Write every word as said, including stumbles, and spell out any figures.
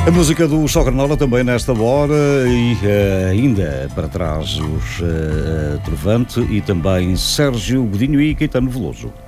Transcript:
A música do Só Granola também nesta hora e uh, ainda para trás os uh, Trovante e também Sérgio Godinho e Caetano Veloso.